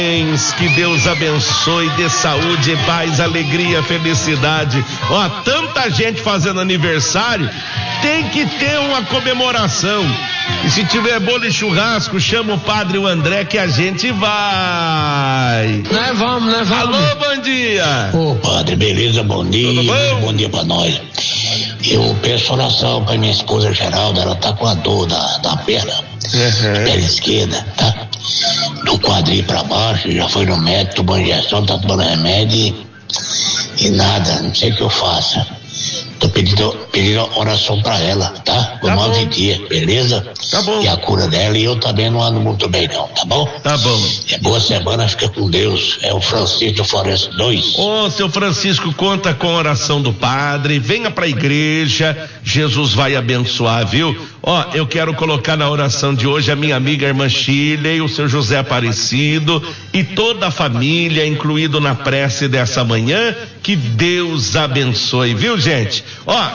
Que Deus abençoe, dê saúde, paz, alegria, felicidade. Ó, tanta gente fazendo aniversário, tem que ter uma comemoração. E se tiver bolo e churrasco, chama o padre o André que a gente vai. Nós vamos. Alô, bom dia. Ô padre, beleza, bom dia. Bom dia pra nós. Eu peço oração pra minha esposa Geralda, ela tá com a dor da perna, perna esquerda, tá? Do quadril pra baixo, já foi no médico, tomou injeção, tá tomando remédio e nada, não sei o que eu faça. Tô pedindo oração pra ela, tá? Por 9 dias, beleza? Tá bom. E a cura dela, e eu também não ando muito bem não, tá bom? Tá bom. Boa semana, fica com Deus. É o Francisco Florencio 2. Ô, seu Francisco, conta com a oração do padre, venha pra igreja, Jesus vai abençoar, viu? Ó, eu quero colocar na oração de hoje a minha amiga irmã Shirley, o seu José Aparecido e toda a família, incluído na prece dessa manhã, que Deus abençoe, viu, gente? Ó,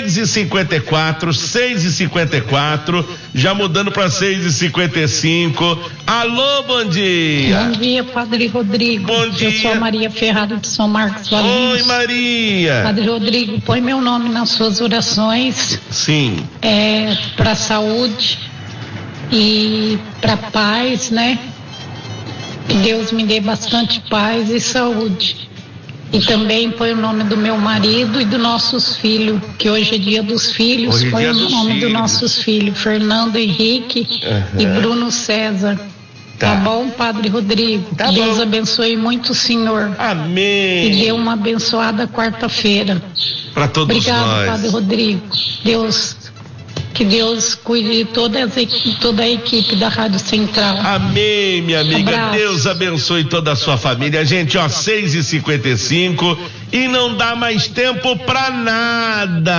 6h54, já mudando para 6h55. Alô, bom dia. Bom dia, Padre Rodrigo. Bom dia. Eu sou a Maria Ferrado de São Marcos Valença. Oi, Maria. Padre Rodrigo, põe meu nome nas suas orações. Sim. Para saúde e para paz, né? Que Deus me dê bastante paz e saúde. E também põe o nome do meu marido e dos nossos filhos, que hoje é dia dos filhos, põe o nome dos nossos filhos, Fernando Henrique e Bruno César. Tá bom, Padre Rodrigo? Tá Deus bom. abençoe muito o senhor. Amém. E dê uma abençoada quarta-feira. Para todos Obrigado, nós. Padre Rodrigo. Que Deus cuide de toda a equipe da Rádio Central. Amém, minha amiga. Abraço. Deus abençoe toda a sua família. Gente, ó, 6h55 e não dá mais tempo pra nada.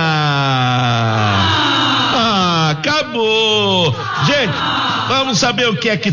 Acabou. Gente, vamos saber o que é que